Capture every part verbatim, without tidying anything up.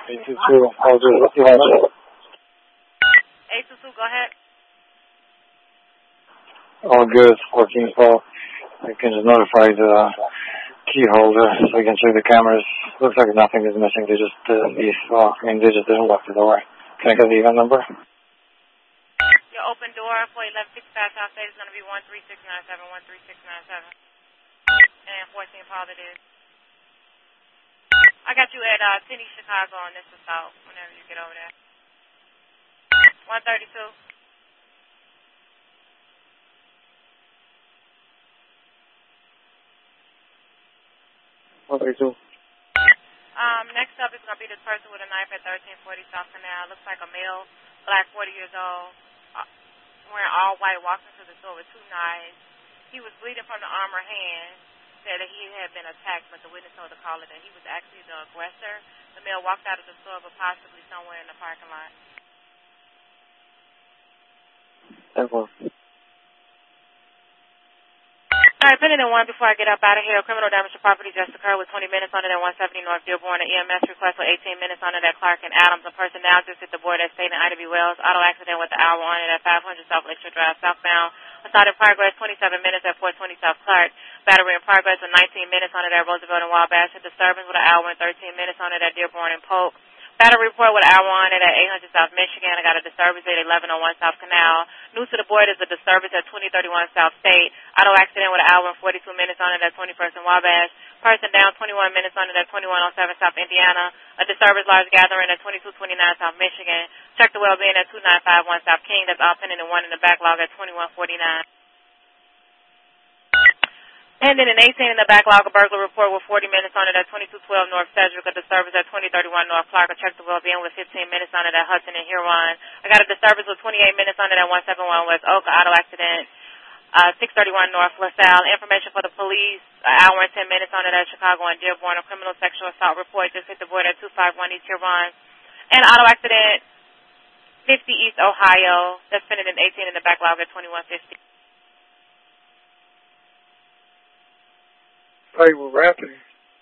eight two two, I'll do what you want to. eight two two, go ahead. All good, working well. I can just notify the key holder so we can check the cameras. Looks like nothing is missing. They just, uh, these, well, I mean, they just didn't lock the door. Can I get the event number? Your open door for eleven sixty-five South State is going to be one three six nine seven, one three six nine seven. And fourteen Paul it is. I got you at uh, Tenny, Chicago on this assault whenever you get over there. one thirty-two. one thirty-two. Um, next up is going to be this person with a knife at thirteen forty South Canal. Looks like a male, black, forty years old, uh, wearing all white, walking to the store with two knives. He was bleeding from the arm or hand, said that he had been attacked, but the witness told the caller that he was actually the aggressor. The male walked out of the store, but possibly somewhere in the parking lot. Therefore. All right, pending in one before I get up out of here. Criminal damage to property just occurred with twenty minutes on it at one seventy North Dearborn. An E M S request with eighteen minutes on it at Clark and Adams. A person now just hit the board at State and Ida B. Wells. Auto accident with the hour on it at five hundred South Lakeshore Drive southbound. Assault in progress, twenty-seven minutes at four twenty South Clark. Battery in progress with nineteen minutes on it at Roosevelt and Wabash. A disturbance with an hour and thirteen minutes on it at Dearborn and Polk. Battery report with an hour on it at eight hundred South Michigan. I got a disturbance at eleven oh one South Canal. New to the board is a disturbance at twenty thirty-one South State. Auto accident with an hour and forty-two minutes on it at twenty-first and Wabash. Person down twenty-one minutes on it at twenty-one oh seven South Indiana. A disturbance large gathering at twenty-two twenty-nine South Michigan. Check the well-being at two nine five one South King. That's all pending and one in the backlog at twenty-one forty-nine. Pending an eighteen in the backlog, a burglar report with forty minutes on it at twenty-two twelve North Sedgwick, a disturbance at twenty thirty-one North Clark, a check the well-being with fifteen minutes on it at Hudson and Huron. I got a disturbance with twenty-eight minutes on it at one seventy-one West Oak, auto accident, uh, six thirty-one North LaSalle. Information for the police, an hour and ten minutes on it at Chicago and Dearborn. A criminal sexual assault report just hit the board at two five one East Huron. And auto accident, fifty East Ohio, that's pending an eighteen in the backlog at twenty-one fifty. Hey, we're wrapping.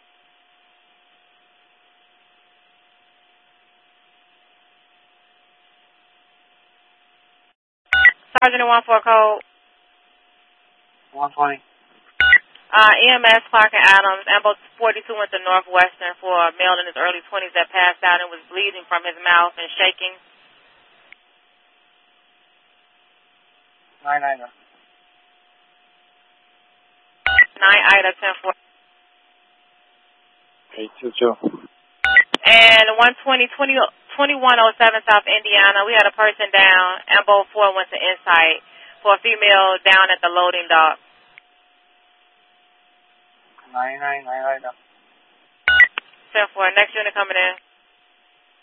Sergeant in one four code. one twenty. Uh, E M S, Clark and Adams, Ambo forty-two went to Northwestern for a male in his early twenties that passed out and was bleeding from his mouth and shaking. nine nine. nine Ida, ten four. eight two two. And one twenty, twenty-one oh seven South Indiana, we had a person down. Ambo four went to Insight for a female down at the loading dock. nine nine nine nine. ten four. Next unit coming in.